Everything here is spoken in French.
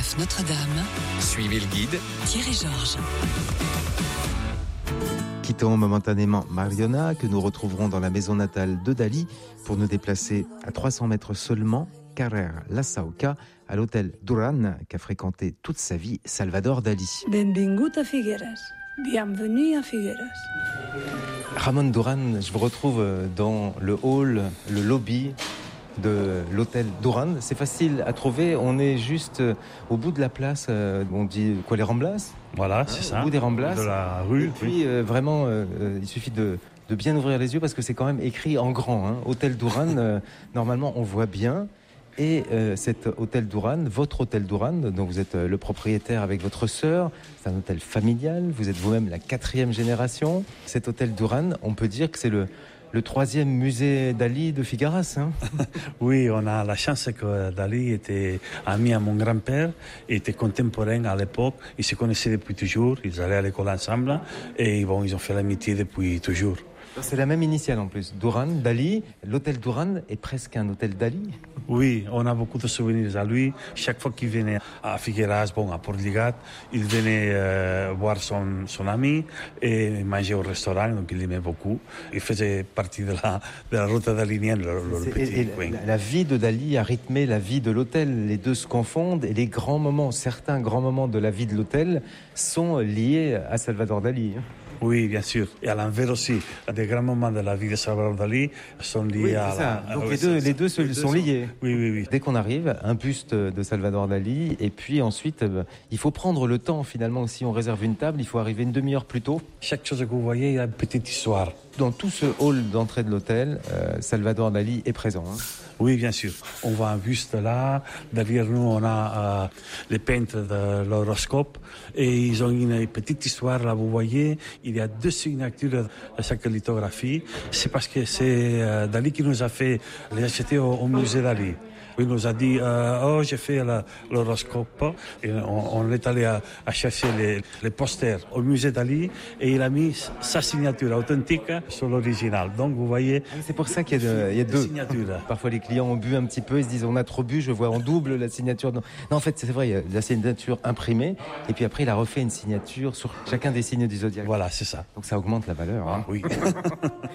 Photographe Notre-Dame. Suivez le guide. Thierry Georges. Quittons momentanément Mariona, que nous retrouverons dans la maison natale de Dali, pour nous déplacer à 300 mètres seulement, Carrer La Sauca, à l'hôtel Duran, qu'a fréquenté toute sa vie Salvador Dali. Benvingut a Figueres. Bienvenue à Figueres. Ramon Duran, je vous retrouve dans le hall, le lobby de l'hôtel Duran. C'est facile à trouver, on est juste au bout de la place, on dit quoi, les Ramblas ? Voilà, c'est ça. Au bout des Ramblas. De la rue. Et puis vraiment, il suffit de bien ouvrir les yeux parce que c'est quand même écrit en grand. Hôtel Duran, normalement on voit bien. Et cet hôtel Duran, votre hôtel Duran, dont vous êtes le propriétaire avec votre sœur, c'est un hôtel familial, vous êtes vous-même la 4e génération. Cet hôtel Duran, on peut dire que c'est le 3e musée Dali de Figueras. Oui, on a la chance que Dali était ami à mon grand-père, était contemporain à l'époque, ils se connaissaient depuis toujours, ils allaient à l'école ensemble et bon, ils ont fait l'amitié depuis toujours. C'est la même initiale en plus, Duran, Dali. L'hôtel Duran est presque un hôtel Dali. Oui, on a beaucoup de souvenirs à lui. Chaque fois qu'il venait à Figueras, à Portligat, il venait voir son ami et manger au restaurant, donc il aimait beaucoup. Il faisait partie de la route dalinienne, le petit coin. La vie de Dali a rythmé la vie de l'hôtel. Les deux se confondent et les grands moments, certains grands moments de la vie de l'hôtel sont liés à Salvador Dali. Oui, bien sûr. Et à l'envers aussi, des grands moments de la vie de Salvador Dali sont liés à ça. Donc les deux sont liés. Oui. Dès qu'on arrive, un buste de Salvador Dali, et puis ensuite, il faut prendre le temps finalement. Si on réserve une table, il faut arriver une demi-heure plus tôt. Chaque chose que vous voyez, il y a une petite histoire. Dans tout ce hall d'entrée de l'hôtel, Salvador Dali est présent. Oui, bien sûr. On voit un buste là. Derrière nous, on a les peintres de l'horoscope. Et ils ont une petite histoire, là, vous voyez. Il y a 2 signatures à chaque lithographie. C'est parce que c'est Dali qui nous a fait les acheter au musée Dali. Il nous a dit, j'ai fait l'horoscope. Et on est allé à chercher les posters au musée Dali et il a mis sa signature authentique sur l'original. Donc, vous voyez. C'est pour ça qu'il y a 2 signatures. Parfois, les clients ont bu un petit peu, ils se disent, on a trop bu, je vois en double la signature. Non, en fait, c'est vrai, il y a la signature imprimée. Et puis après, il a refait une signature sur chacun des signes du zodiaque. Voilà, c'est ça. Donc, ça augmente la valeur. Oui.